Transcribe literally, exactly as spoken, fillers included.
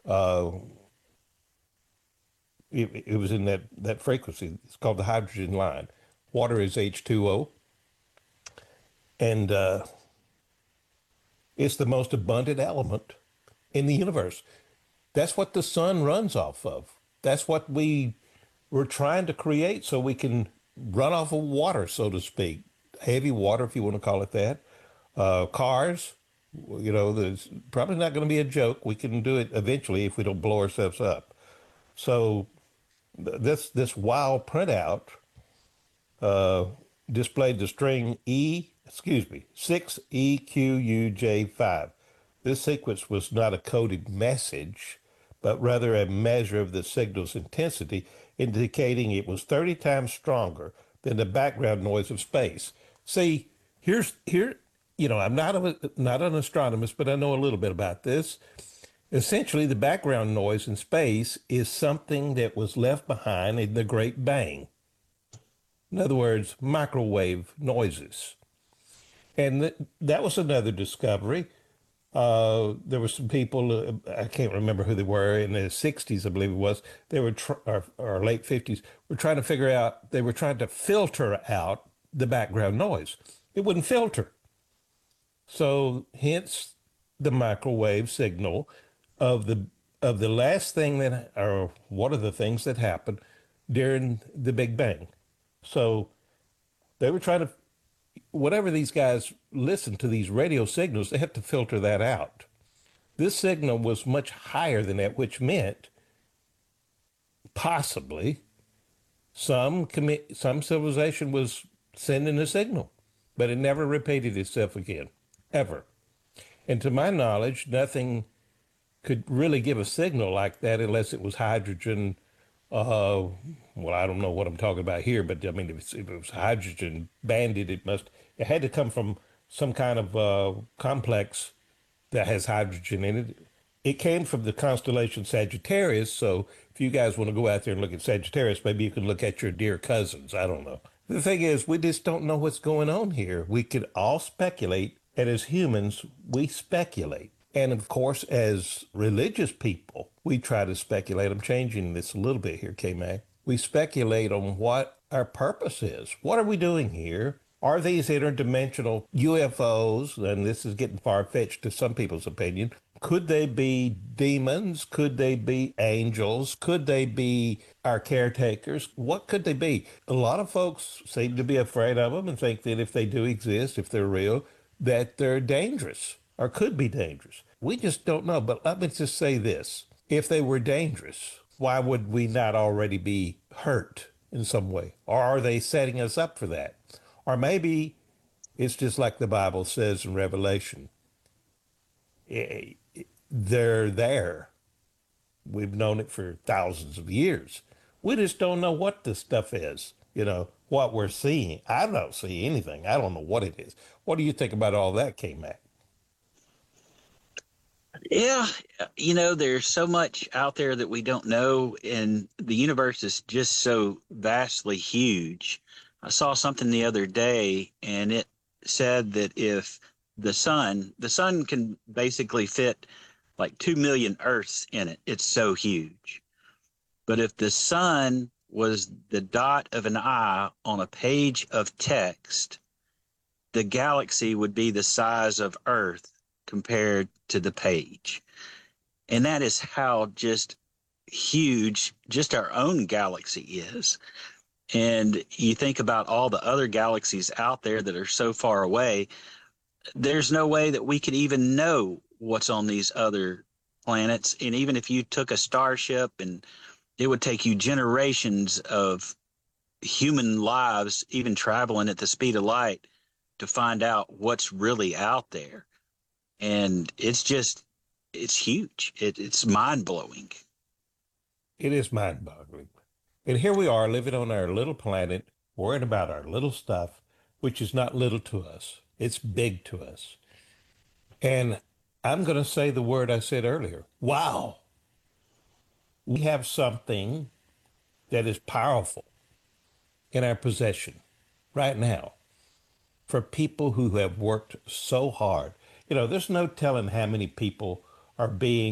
Uh, it, it was in that, that frequency. It's called the hydrogen line. Water is H two O, and uh, it's the most abundant element in the universe. That's what the sun runs off of. That's what we we're trying to create so we can run off of water, so to speak. Heavy water, if you want to call it that. Uh, cars, you know, there's probably not going to be a joke. We can do it eventually if we don't blow ourselves up. So th- this this wild printout uh, displayed the string E, excuse me, six E Q U J five. This sequence was not a coded message, but rather a measure of the signal's intensity, indicating it was thirty times stronger than the background noise of space. See, here's here, you know, I'm not a, not an astronomist, but I know a little bit about this. Essentially, the background noise in space is something that was left behind in the Great Bang. In other words, microwave noises. And th- that was another discovery. Uh, there were some people, uh, I can't remember who they were, in the sixties, I believe it was. They were, tr- or, or late fifties, were trying to figure out, they were trying to filter out the background noise. It wouldn't filter. So hence the microwave signal of the of the last thing that, or one of the things that happened during the Big Bang. So they were trying to, whatever these guys listen to these radio signals, they have to filter that out. This signal was much higher than that, which meant possibly some commi- some civilization was sending a signal, but it never repeated itself again, ever. And to my knowledge, nothing could really give a signal like that unless it was hydrogen. Uh, well, I don't know what I'm talking about here, but I mean, if, it's, if it was hydrogen banded, it must, it had to come from some kind of uh, complex that has hydrogen in it. It came from the constellation Sagittarius. So if you guys want to go out there and look at Sagittarius, maybe you can look at your dear cousins. I don't know. The thing is, we just don't know what's going on here. We could all speculate, and as humans, we speculate. And of course, as religious people, we try to speculate. I'm changing this a little bit here, K Mac. We speculate on what our purpose is. What are we doing here? Are these interdimensional U F Os, and this is getting far fetched to some people's opinion, could they be demons? Could they be angels? Could they be our caretakers? What could they be? A lot of folks seem to be afraid of them and think that if they do exist, if they're real, that they're dangerous or could be dangerous. We just don't know. But let me just say this. If they were dangerous, why would we not already be hurt in some way? Or are they setting us up for that? Or maybe it's just like the Bible says in Revelation. Eh, They're there. We've known it for thousands of years. We just don't know what this stuff is, you know, what we're seeing. I don't see anything. I don't know what it is. What do you think about all that, K Mac? Yeah, you know, there's so much out there that we don't know, and the universe is just so vastly huge. I saw something the other day, and it said that if the sun, the sun can basically fit like two million Earths in it, it's so huge. But if the sun was the dot of an I on a page of text, the galaxy would be the size of Earth compared to the page. And that is how just huge just our own galaxy is. And you think about all the other galaxies out there that are so far away, there's no way that we could even know what's on these other planets. And even if you took a starship, and it would take you generations of human lives, even traveling at the speed of light, to find out what's really out there. And it's just, it's huge. It, it's mind blowing. It is mind boggling. And here we are living on our little planet, worrying about our little stuff, which is not little to us. It's big to us. And I'm going to say the word I said earlier. Wow. We have something that is powerful in our possession right now for people who have worked so hard. You know, there's no telling how many people are being